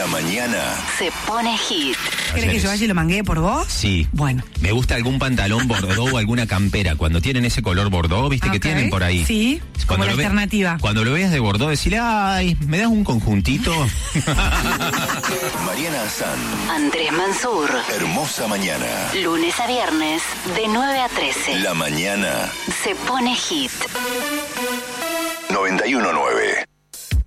La mañana se pone hit. ¿Querés que yo vaya y lo manguee por vos? Sí. Bueno. Me gusta algún pantalón bordó o alguna campera. Cuando tienen ese color bordó, viste que tienen por ahí. Sí, como la alternativa. Cuando lo veas de bordó, decirle, ay, ¿me das un conjuntito? Mariana Azán, Andrés Mansur. Hermosa Mañana. Lunes a viernes, de 9 a 13. La mañana Se pone hit. 91.9.